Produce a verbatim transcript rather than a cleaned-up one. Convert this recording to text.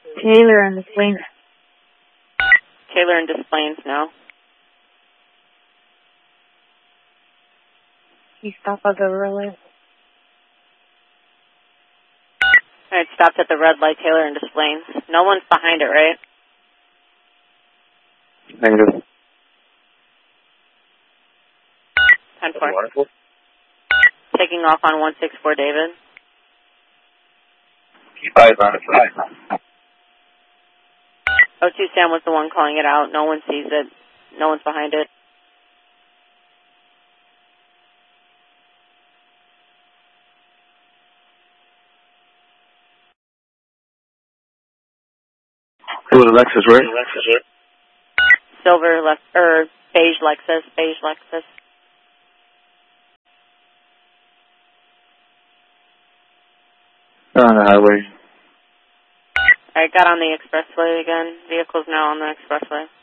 Taylor and the Plains. Taylor and Des Plaines now. He stopped at the red light. Alright, stopped at the red light, Taylor and Des Plaines. No one's behind it, right? Negative. ten four. Taking off on one six four David. Keep eyes on it. oh two Sam was the one calling it out. No one sees it. No one's behind it. It was Lexus, right? Silver, Lex or beige Lexus. Beige Lexus. They're on the highway. I got on the expressway again. Vehicle's now on the expressway.